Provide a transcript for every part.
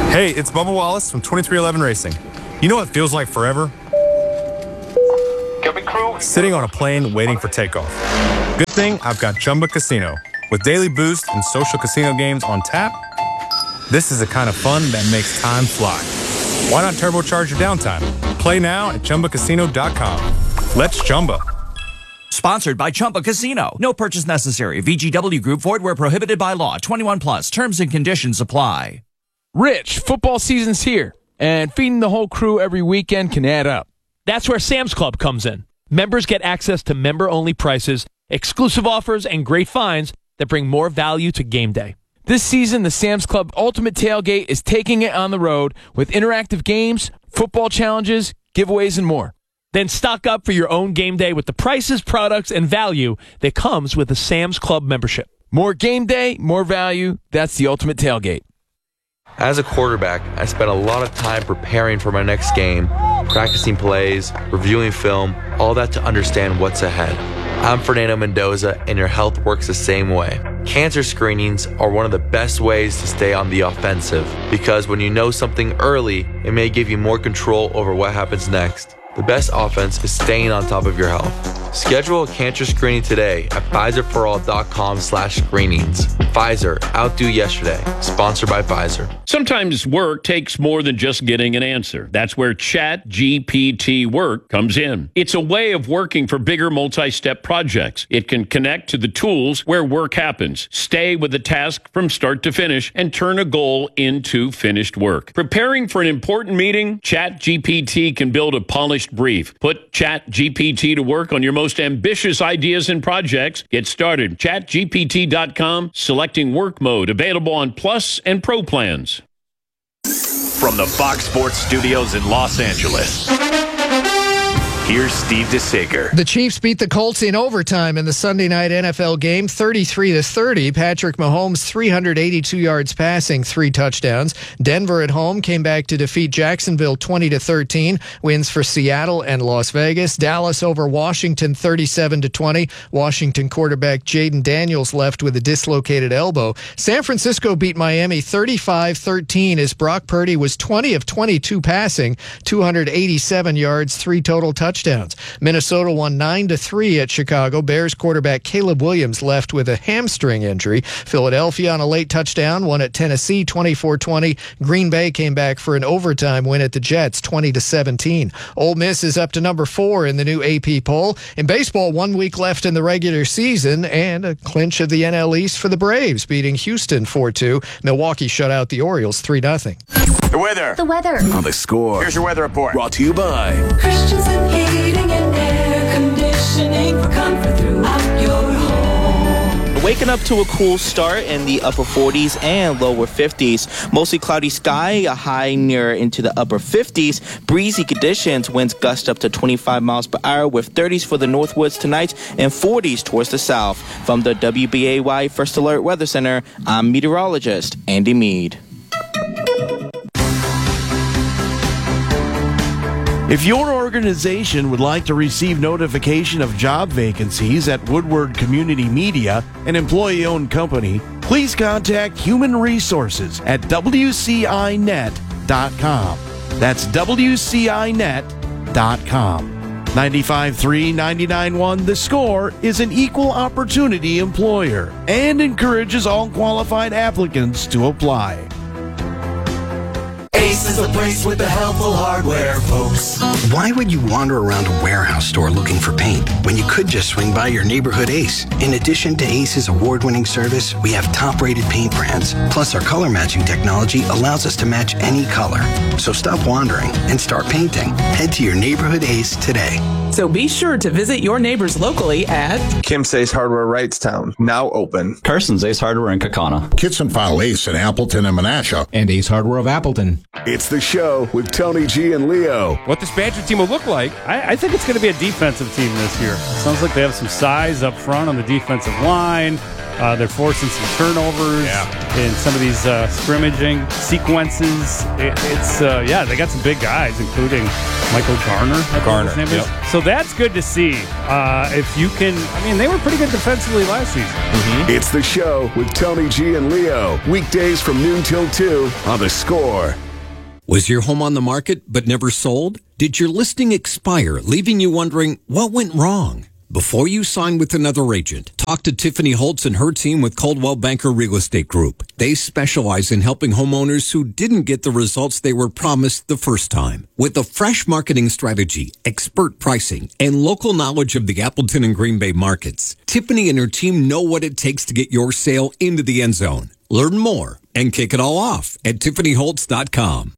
Hey, it's Bubba Wallace from 2311 Racing. You know what feels like forever? Sitting on a plane waiting for takeoff. Good thing I've got Chumba Casino. With daily boost and social casino games on tap, this is the kind of fun that makes time fly. Why not turbocharge your downtime? Play now at ChumbaCasino.com. Let's Chumba. Sponsored by Chumba Casino. No purchase necessary. VGW Group. Void where prohibited by law. 21 plus. Terms and conditions apply. Rich, football season's here, and feeding the whole crew every weekend can add up. That's where Sam's Club comes in. Members get access to member-only prices, exclusive offers, and great finds that bring more value to game day. This season, the Sam's Club Ultimate Tailgate is taking it on the road with interactive games, football challenges, giveaways, and more. Then stock up for your own game day with the prices, products, and value that comes with a Sam's Club membership. More game day, more value. That's the Ultimate Tailgate. As a quarterback, I spent a lot of time preparing for my next game, practicing plays, reviewing film, all that to understand what's ahead. I'm Fernando Mendoza, and your health works the same way. Cancer screenings are one of the best ways to stay on the offensive, because when you know something early, it may give you more control over what happens next. The best offense is staying on top of your health. Schedule a cancer screening today at PfizerForAll.com/screenings. Pfizer, outdo yesterday. Sponsored by Pfizer. Sometimes work takes more than just getting an answer. That's where ChatGPT Work comes in. It's a way of working for bigger multi-step projects. It can connect to the tools where work happens, stay with the task from start to finish, and turn a goal into finished work. Preparing for an important meeting? ChatGPT can build a polished brief. Put ChatGPT to work on your most ambitious ideas and projects. Get started. ChatGPT.com, selecting work mode, available on Plus and Pro plans. From the Fox Sports Studios in Los Angeles, here's Steve DeSager. The Chiefs beat the Colts in overtime in the Sunday night NFL game, 33-30. Patrick Mahomes, 382 yards passing, 3 touchdowns. Denver at home came back to defeat Jacksonville 20-13. Wins for Seattle and Las Vegas. Dallas over Washington 37-20. Washington quarterback Jaden Daniels left with a dislocated elbow. San Francisco beat Miami 35-13 as Brock Purdy was 20 of 22 passing, 287 yards, 3 total touchdowns. Minnesota won 9-3 at Chicago. Bears quarterback Caleb Williams left with a hamstring injury. Philadelphia on a late touchdown won at Tennessee 24-20. Green Bay came back for an overtime win at the Jets 20-17. Ole Miss is up to number 4 in the new AP poll. In baseball, 1 week left in the regular season and a clinch of the NL East for the Braves, beating Houston 4-2. Milwaukee shut out the Orioles 3-0. The weather. The weather. On The Score. Here's your weather report. Brought to you by Christensen Heating and Air Conditioning for comfort throughout your home. Waking up to a cool start in the upper 40s and lower 50s. Mostly cloudy sky, a high near into the upper 50s. Breezy conditions, winds gust up to 25 miles per hour with 30s for the Northwoods tonight and 40s towards the south. From the WBAY First Alert Weather Center, I'm meteorologist Andy Mead. If your organization would like to receive notification of job vacancies at Woodward Community Media, an employee-owned company, please contact Human Resources at WCINet.com. That's WCINet.com. 95.3, 99.1 The Score is an equal opportunity employer and encourages all qualified applicants to apply. Ace is a place with the helpful hardware, folks. Why would you wander around a warehouse store looking for paint when you could just swing by your neighborhood Ace? In addition to Ace's award-winning service, we have top-rated paint brands. Plus, our color matching technology allows us to match any color. So stop wandering and start painting. Head to your neighborhood Ace today. So be sure to visit your neighbors locally at Kim's Ace Hardware Wrightstown, now open. Carson's Ace Hardware in Kaukauna. Kitson File Ace in Appleton and Menasha. And Ace Hardware of Appleton. It's the show with Tony G and Leo. What this Badger team will look like, I think it's going to be a defensive team this year. It sounds like they have some size up front on the defensive line. They're forcing some turnovers in some of these scrimmaging sequences. They got some big guys, including Michael Garner. His name is. So that's good to see. If you can, they were pretty good defensively last season. It's The Show with Tony G and Leo. Weekdays from noon till 2 on The Score. Was your home on the market but never sold? Did your listing expire, leaving you wondering what went wrong? Before you sign with another agent, talk to Tiffany Holtz and her team with Coldwell Banker Real Estate Group. They specialize in helping homeowners who didn't get the results they were promised the first time. With a fresh marketing strategy, expert pricing, and local knowledge of the Appleton and Green Bay markets, Tiffany and her team know what it takes to get your sale into the end zone. Learn more and kick it all off at TiffanyHoltz.com.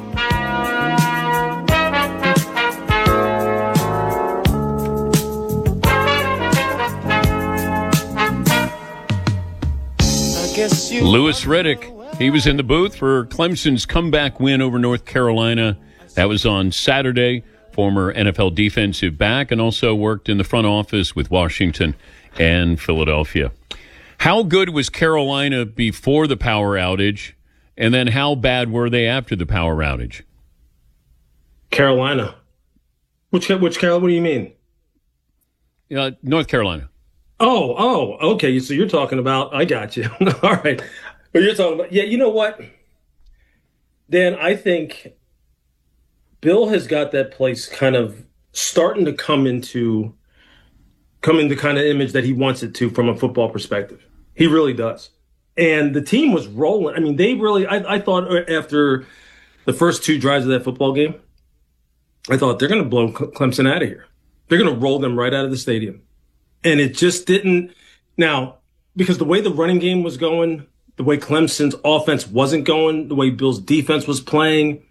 Louis Riddick, he was in the booth for Clemson's comeback win over North Carolina. That was on Saturday. Former NFL defensive back, and also worked in the front office with Washington and Philadelphia. How good was Carolina before the power outage, and then how bad were they after the power outage? Carolina. Which Carolina? What do you mean? North Carolina. Oh, okay. So you're talking about, I got you. All right. But you're talking about, you know what? Dan, I think Bill has got that place kind of starting to come into kind of image that he wants it to from a football perspective. He really does. And the team was rolling. They really, I thought after the first 2 drives of that football game, I thought they're going to blow Clemson out of here. They're going to roll them right out of the stadium. And it just didn't. Now, because the way the running game was going, the way Clemson's offense wasn't going, the way Bill's defense was playing,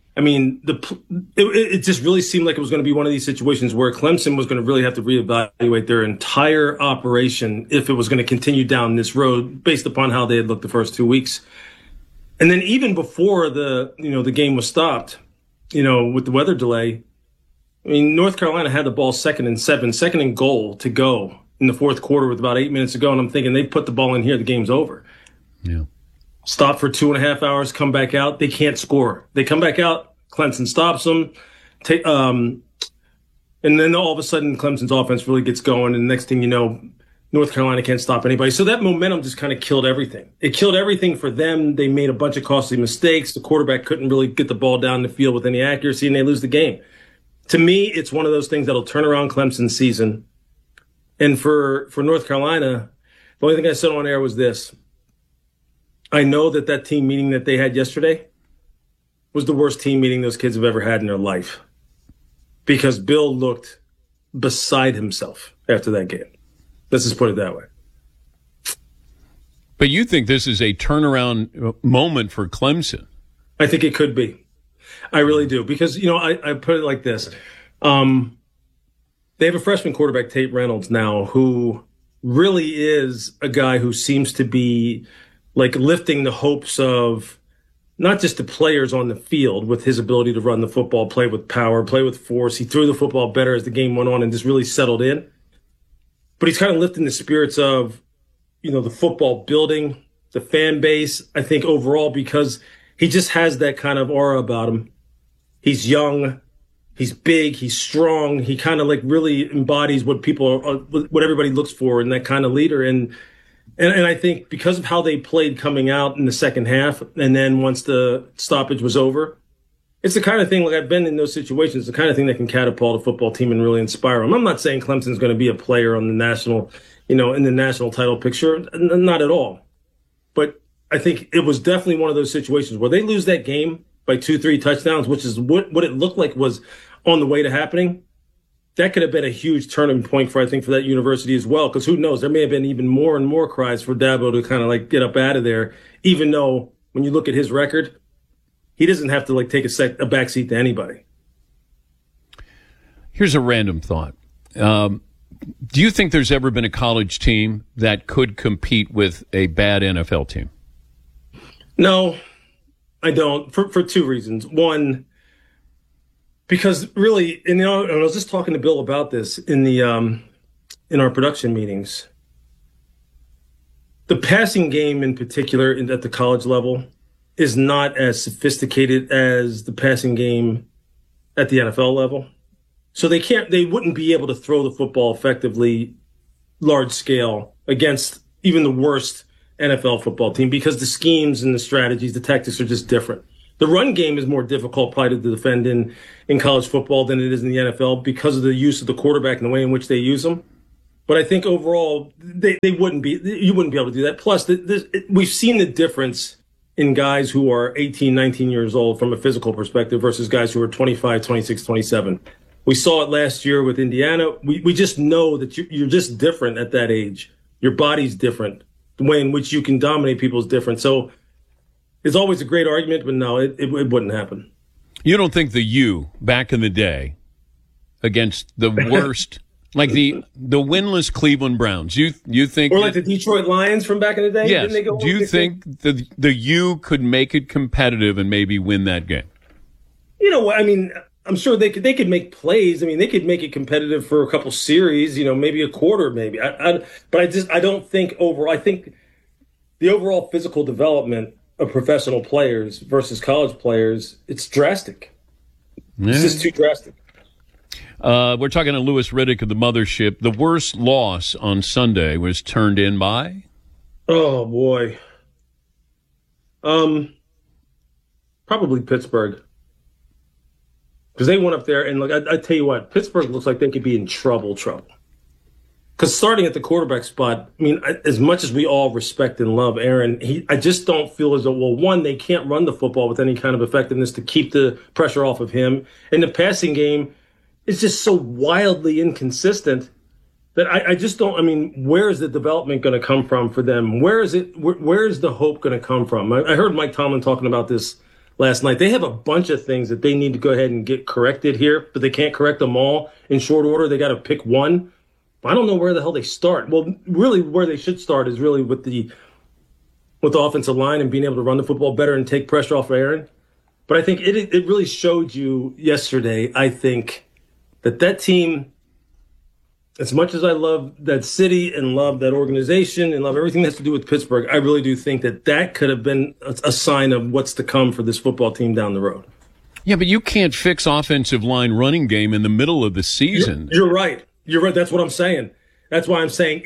it just really seemed like it was going to be one of these situations where Clemson was going to really have to reevaluate their entire operation if it was going to continue down this road based upon how they had looked the first 2 weeks. And then even before the game was stopped, with the weather delay, North Carolina had the ball 2nd and 7, 2nd and goal to go in the fourth quarter with about 8 minutes to go. And I'm thinking they put the ball in here, the game's over. Yeah. Stop for 2.5 hours, come back out. They can't score. They come back out. Clemson stops them. And then all of a sudden, Clemson's offense really gets going. And the next thing you know, North Carolina can't stop anybody. So that momentum just kind of killed everything. It killed everything for them. They made a bunch of costly mistakes. The quarterback couldn't really get the ball down the field with any accuracy, and they lose the game. To me, it's one of those things that'll turn around Clemson's season. And for North Carolina, the only thing I said on air was this. I know that team meeting that they had yesterday was the worst team meeting those kids have ever had in their life. Because Bill looked beside himself after that game. Let's just put it that way. But you think this is a turnaround moment for Clemson? I think it could be. I really do. Because, I put it like this. They have a freshman quarterback, Tate Reynolds, now, who really is a guy who seems to be like lifting the hopes of not just the players on the field with his ability to run the football, play with power, play with force. He threw the football better as the game went on and just really settled in. But he's kind of lifting the spirits of, the football building, the fan base, I think overall, because he just has that kind of aura about him. He's young, he's big, he's strong. He kind of really embodies what what everybody looks for in that kind of leader. And I think because of how they played coming out in the second half, and then once the stoppage was over, it's the kind of thing, I've been in those situations, the kind of thing that can catapult a football team and really inspire them. I'm not saying Clemson's going to be a player on the national, in the national title picture. Not at all. But I think it was definitely one of those situations where they lose that game by 2-3 touchdowns, which is what it looked like was on the way to happening. That could have been a huge turning point for that university as well. Because who knows, there may have been even more and more cries for Dabo to kind of get up out of there, even though when you look at his record, he doesn't have to take a backseat to anybody. Here's a random thought. Do you think there's ever been a college team that could compete with a bad NFL team? No, I don't. For 2 reasons. One, because really, and I was just talking to Bill about this in our production meetings. the passing game in particular at the college level is not as sophisticated as the passing game at the NFL level. So they wouldn't be able to throw the football effectively large scale against even the worst NFL football team because the schemes and the strategies, the tactics are just different. The run game is more difficult probably to defend in college football than it is in the NFL because of the use of the quarterback and the way in which they use them. But I think overall you wouldn't be able to do that. Plus, we've seen the difference in guys who are 18, 19 years old from a physical perspective versus guys who are 25, 26, 27. We saw it last year with Indiana. We just know that you're just different at that age. Your body's different. The way in which you can dominate people is different. So it's always a great argument, but no, it wouldn't happen. You don't think the U back in the day against the worst, like the winless Cleveland Browns, you think, or like the Detroit Lions from back in the day? Yes. Do you think the U could make it competitive and maybe win that game? You know what? I mean, I'm sure they could make plays. I mean, they could make it competitive for a couple series, maybe a quarter, maybe. But I don't think overall. I think the overall physical development of professional players versus college players, it's drastic. Yeah. It's just too drastic. We're talking to Louis Riddick of the Mothership. The worst loss on Sunday was turned in by? Oh, boy. Probably Pittsburgh. Because they went up there, and look, I tell you what, Pittsburgh looks like they could be in trouble. Because starting at the quarterback spot, I mean, as much as we all respect and love Aaron, I just don't feel as though, well, one, they can't run the football with any kind of effectiveness to keep the pressure off of him. And the passing game is just so wildly inconsistent that I just don't, I mean, where is the development going to come from for them? Where is the hope going to come from? I heard Mike Tomlin talking about this last night. They have a bunch of things that they need to go ahead and get corrected here, but they can't correct them all in short order. They got to pick one. I don't know where the hell they start. Well, really where they should start is really with the offensive line and being able to run the football better and take pressure off of Aaron. But I think it really showed you yesterday, I think, that team, as much as I love that city and love that organization and love everything that has to do with Pittsburgh, I really do think that could have been a sign of what's to come for this football team down the road. Yeah, but you can't fix offensive line running game in the middle of the season. You're right. You're right. That's what I'm saying. That's why I'm saying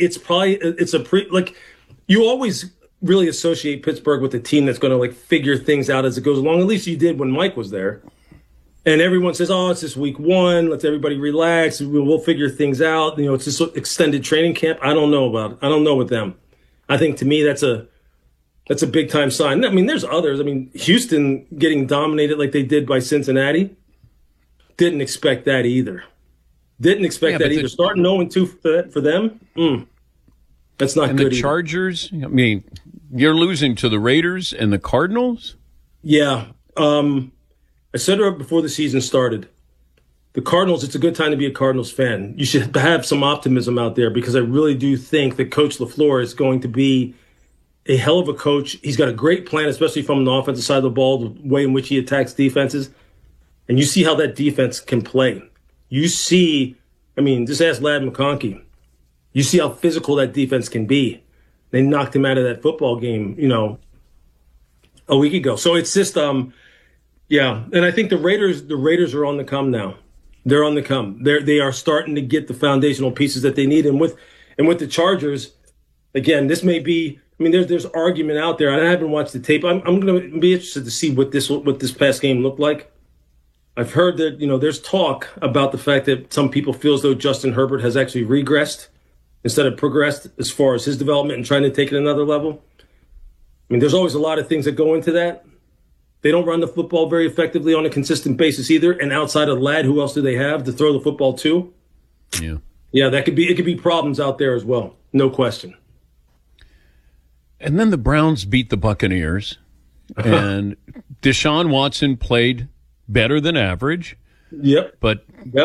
you always really associate Pittsburgh with a team that's going to figure things out as it goes along. At least you did when Mike was there. And everyone says, oh, it's just week one. Let's everybody relax. We'll figure things out. It's this extended training camp. I don't know about it. I don't know with them. I think to me that's a big time sign. I mean, there's others. I mean, Houston getting dominated like they did by Cincinnati. Didn't expect that either. Didn't expect that either. Starting 0-2 for them, that's not and good. The Chargers, I mean, you're losing to the Raiders and the Cardinals? Yeah. I said it before the season started. The Cardinals, it's a good time to be a Cardinals fan. You should have some optimism out there because I really do think that Coach LaFleur is going to be a hell of a coach. He's got a great plan, especially from the offensive side of the ball, the way in which he attacks defenses. And you see how that defense can play. You see, I mean, just ask Ladd McConkey. You see how physical that defense can be. They knocked him out of that football game, a week ago. So it's just, yeah. And I think the Raiders are on the come now. They're on the come. They are starting to get the foundational pieces that they need. And with the Chargers, again, this may be, I mean, there's argument out there. I haven't watched the tape. I'm going to be interested to see what this past game looked like. I've heard that, there's talk about the fact that some people feel as though Justin Herbert has actually regressed instead of progressed as far as his development and trying to take it another level. I mean, there's always a lot of things that go into that. They don't run the football very effectively on a consistent basis either. And outside of Ladd, who else do they have to throw the football to? Yeah. Yeah, it could be problems out there as well. No question. And then the Browns beat the Buccaneers. And Deshaun Watson played better than average. Yep. But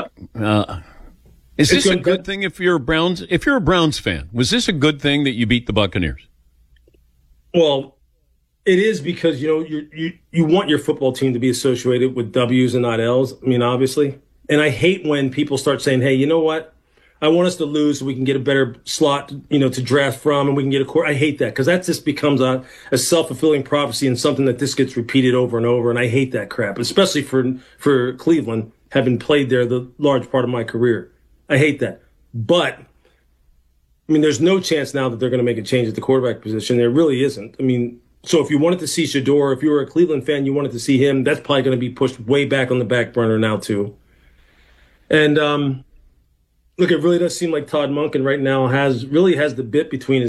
is this a good thing if you're a Browns fan? Was this a good thing that you beat the Buccaneers? Well, it is because you want your football team to be associated with W's and not L's. I mean, obviously. And I hate when people start saying, "Hey, you know what? I want us to lose so we can get a better slot, to draft from, and we can get a core. I hate that because that just becomes a self-fulfilling prophecy and something that this gets repeated over and over. And I hate that crap, especially for Cleveland, having played there the large part of my career. I hate that. But, there's no chance now that they're going to make a change at the quarterback position. There really isn't. So if you wanted to see Shedeur, if you were a Cleveland fan, you wanted to see him, that's probably going to be pushed way back on the back burner now too. And, look, it really does seem like Todd Monken right now has the bit between his